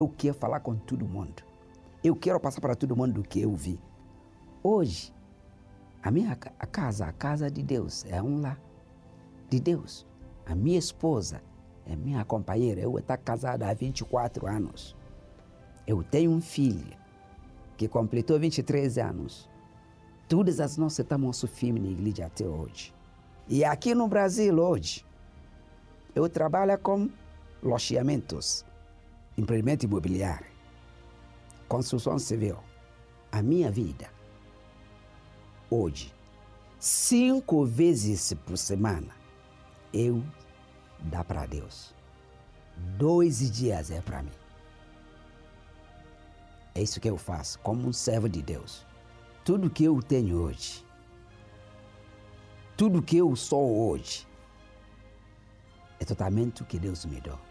Eu quero falar com todo mundo. Eu quero passar para todo mundo o que eu vi. Hoje, a casa de Deus é um lar de Deus. A minha esposa é minha companheira. Eu estou casado há 24 anos. Eu tenho um filho que completou 23 anos. Todas as nós estamos firmes na igreja até hoje. E aqui no Brasil hoje, eu trabalho com loteamentos, empreendimento imobiliário, construção civil. A minha vida, hoje, 5 vezes por semana, eu dá para Deus. 2 dias é para mim. É isso que eu faço, como um servo de Deus. Tudo que eu tenho hoje, tudo que eu sou hoje, é totalmente o que Deus me deu.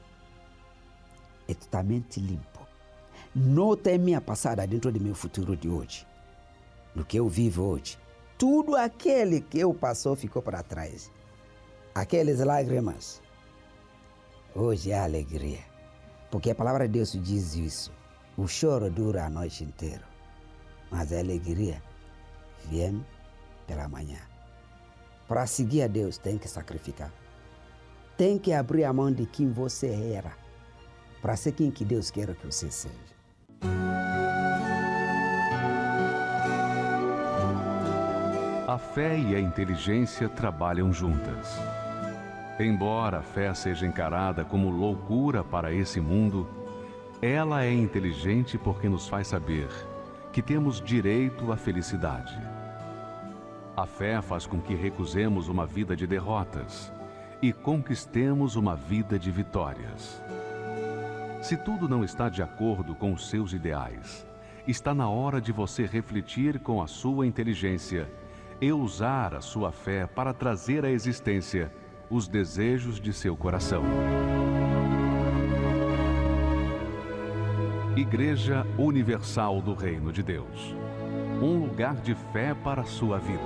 É totalmente limpo. Não tem minha passada dentro do meu futuro de hoje. No que eu vivo hoje. Tudo aquele que eu passou ficou para trás. Aquelas lágrimas, hoje é alegria. Porque a palavra de Deus diz isso. O choro dura a noite inteira, mas a alegria vem pela manhã. Para seguir a Deus tem que sacrificar. Tem que abrir a mão de quem você era, para ser quem que Deus quer que você seja. A fé e a inteligência trabalham juntas. Embora a fé seja encarada como loucura para esse mundo, ela é inteligente porque nos faz saber que temos direito à felicidade. A fé faz com que recusemos uma vida de derrotas e conquistemos uma vida de vitórias. Se tudo não está de acordo com os seus ideais, está na hora de você refletir com a sua inteligência e usar a sua fé para trazer à existência os desejos de seu coração. Igreja Universal do Reino de Deus. Um lugar de fé para a sua vida.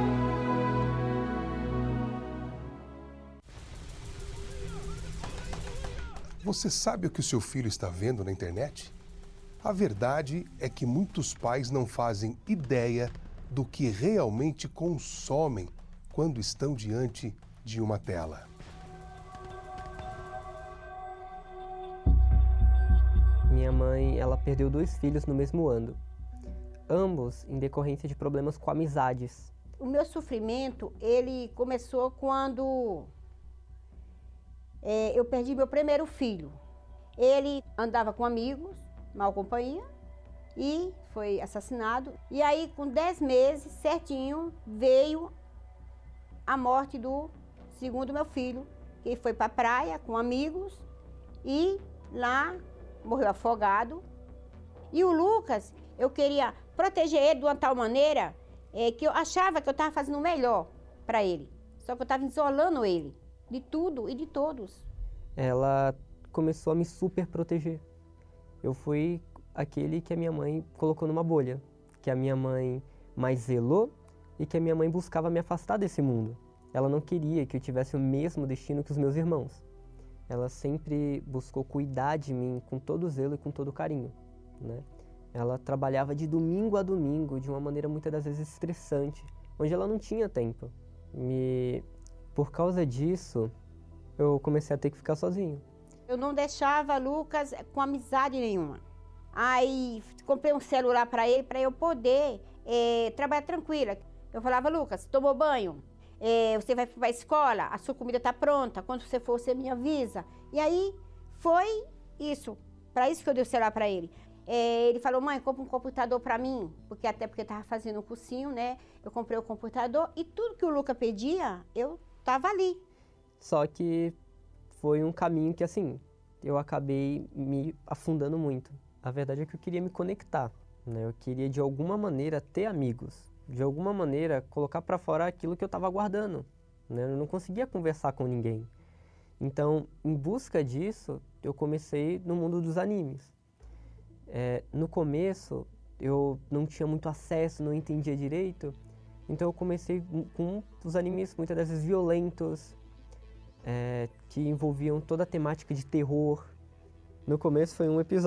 Você sabe o que o seu filho está vendo na internet? A verdade é que muitos pais não fazem ideia do que realmente consomem quando estão diante de uma tela. Minha mãe, ela perdeu 2 filhos no mesmo ano, ambos em decorrência de problemas com amizades. O meu sofrimento, ele começou quando eu perdi meu primeiro filho. Ele andava com amigos, mal companhia, e foi assassinado. E aí, com 10 meses, certinho, veio a morte do segundo meu filho, que foi para a praia com amigos e lá morreu afogado. E o Lucas, eu queria proteger ele de uma tal maneira que eu achava que eu estava fazendo o melhor para ele. Só que eu estava isolando ele de tudo e de todos. Ela começou a me super proteger. Eu fui aquele que a minha mãe colocou numa bolha, que a minha mãe mais zelou e que a minha mãe buscava me afastar desse mundo. Ela não queria que eu tivesse o mesmo destino que os meus irmãos. Ela sempre buscou cuidar de mim com todo zelo e com todo carinho, né? Ela trabalhava de domingo a domingo, de uma maneira muitas das vezes estressante, onde ela não tinha tempo. Por causa disso, eu comecei a ter que ficar sozinho. Eu não deixava Lucas com amizade nenhuma. Aí comprei um celular para ele, para eu poder trabalhar tranquila. Eu falava, Lucas, tomou banho? Você vai para a escola, a sua comida está pronta, quando você for, você me avisa. E aí foi isso, para isso que eu dei o celular para ele. Ele falou, mãe, compra um computador para mim, porque estava fazendo um cursinho, né? Eu comprei o computador e tudo que o Lucas pedia, eu estava ali. Só que foi um caminho que, assim, eu acabei me afundando muito. A verdade é que eu queria me conectar, né? Eu queria, de alguma maneira, ter amigos. De alguma maneira, colocar para fora aquilo que eu estava guardando, né? Eu não conseguia conversar com ninguém. Então, em busca disso, eu comecei no mundo dos animes. No começo, eu não tinha muito acesso, não entendia direito, então eu comecei com os animes muitas das vezes violentos, que envolviam toda a temática de terror, No começo foi um episódio.